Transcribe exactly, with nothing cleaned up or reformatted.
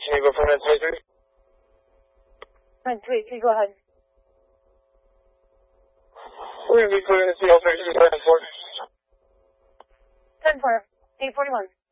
Can you go for minute twenty-three? Minute twenty-three, go ahead. We're going to be clearing the C L thirteen ten four. ten four, eight forty-one.